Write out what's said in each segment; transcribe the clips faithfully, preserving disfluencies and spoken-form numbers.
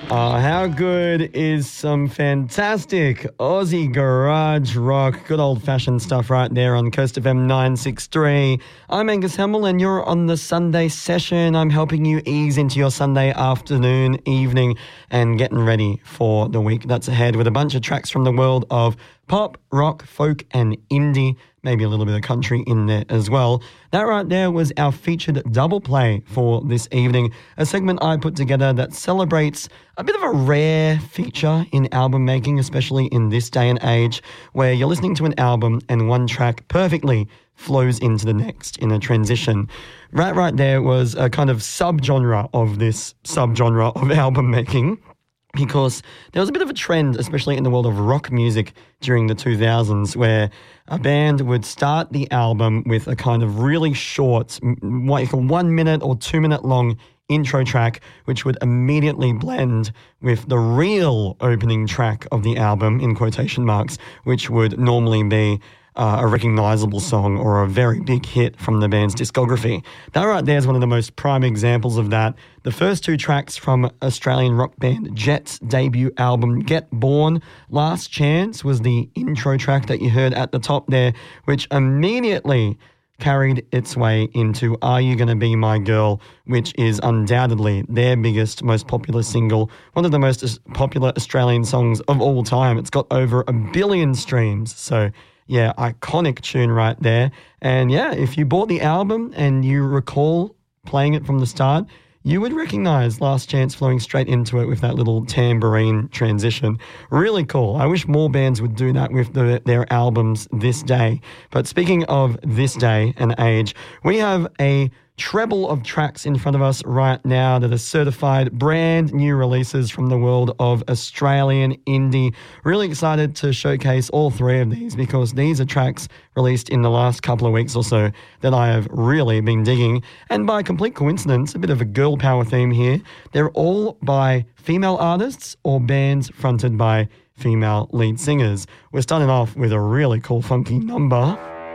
Uh, how good is some fantastic Aussie garage rock? Good old-fashioned stuff right there on Coast F M nine sixty-three. I'm Angus Hamill and you're on the Sunday session. I'm helping you ease into your Sunday afternoon, evening and getting ready for the week that's ahead with a bunch of tracks from the world of pop, rock, folk and indie. Maybe a little bit of country in there as well. That right there was our featured double play for this evening, a segment I put together that celebrates a bit of a rare feature in album making, especially in this day and age, where you're listening to an album and one track perfectly flows into the next in a transition. Right, right there was a kind of subgenre of this subgenre of album making, because there was a bit of a trend, especially in the world of rock music during the two thousands, where a band would start the album with a kind of really short, like a one minute or two minute long intro track, which would immediately blend with the real opening track of the album, in quotation marks, which would normally be Uh, a recognisable song or a very big hit from the band's discography. That right there is one of the most prime examples of that. The first two tracks from Australian rock band Jet's debut album Get Born, Last Chance, was the intro track that you heard at the top there, which immediately carried its way into Are You Gonna Be My Girl, which is undoubtedly their biggest, most popular single, one of the most popular Australian songs of all time. It's got over a billion streams, so yeah, iconic tune right there. And yeah, if you bought the album and you recall playing it from the start, you would recognize Last Chance flowing straight into it with that little tambourine transition. Really cool. I wish more bands would do that with the, their albums this day. But speaking of this day and age, we have a treble of tracks in front of us right now that are certified brand new releases from the world of Australian indie. Really excited to showcase all three of these because these are tracks released in the last couple of weeks or so that I have really been digging. And by complete coincidence, a bit of a girl power theme here, they're all by female artists or bands fronted by female lead singers. We're starting off with a really cool funky number.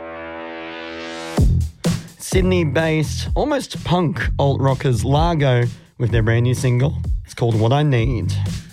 Sydney-based, almost punk alt rockers Largo with their brand new single. It's called What I Need.